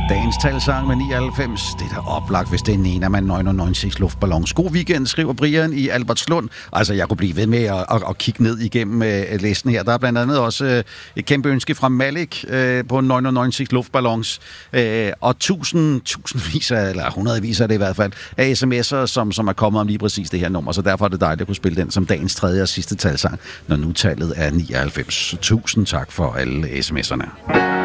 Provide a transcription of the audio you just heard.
Dagens talsang med 99. Det er da oplagt, hvis det er en af man 996 luftballons. God weekend, skriver Brian i Albertslund. Altså, jeg kunne blive ved med at kigge ned igennem listen her. Der er blandt andet også et kæmpe ønske fra Malik på 996 luftballons. Og tusindvis af, eller hundredvis af det i hvert fald, af sms'er, som er kommet om lige præcis det her nummer. Så derfor er det dejligt at kunne spille den som dagens tredje og sidste talsang, når nu tallet er 99. Tusind tak for alle sms'erne.